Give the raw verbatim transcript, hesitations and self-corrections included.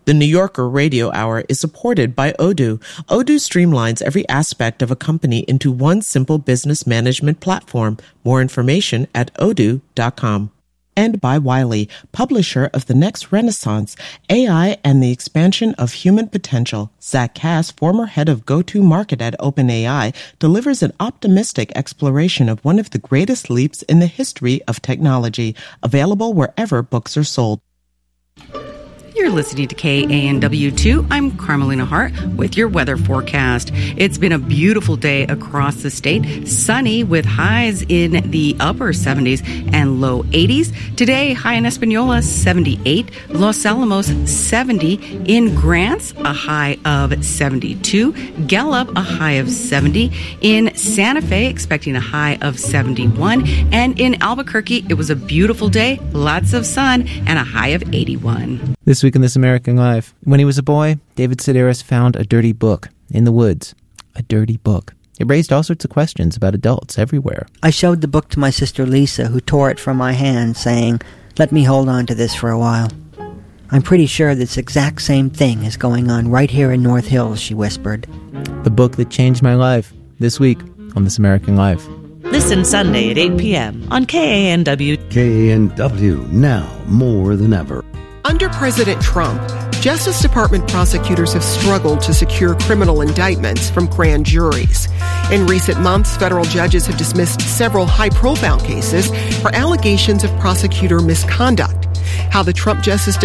The New Yorker Radio Hour is supported by Odoo. Odoo streamlines every aspect of a company into one simple business management platform. More information at odoo dot com. And by Wiley, publisher of The Next Renaissance, A I and the Expansion of Human Potential. Zach Cass, former head of go-to-market at OpenAI, delivers an optimistic exploration of one of the greatest leaps in the history of technology, available wherever books are sold. You're listening to K A N W two. I'm Carmelina Hart with your weather forecast. It's been a beautiful day across the state. Sunny with highs in the upper seventies and low eighties. Today, high in Espanola, seventy-eight. Los Alamos, seventy. In Grants, a high of seventy-two. Gallup, a high of seventy. In Santa Fe, expecting a high of seventy-one. And in Albuquerque, it was a beautiful day, lots of sun, and a high of eighty-one. This week in This American Life. When he was a boy, David Sedaris found a dirty book in the woods. A dirty book. It raised all sorts of questions about adults everywhere. I showed the book to my sister Lisa, who tore it from my hand, saying, "Let me hold on to this for a while." "I'm pretty sure this exact same thing is going on right here in North Hills," she whispered. The book that changed my life. This week on This American Life. Listen Sunday at eight p.m. on K A N W. K A N W, now more than ever. Under President Trump, Justice Department prosecutors have struggled to secure criminal indictments from grand juries. In recent months, federal judges have dismissed several high-profile cases for allegations of prosecutor misconduct. How the Trump Justice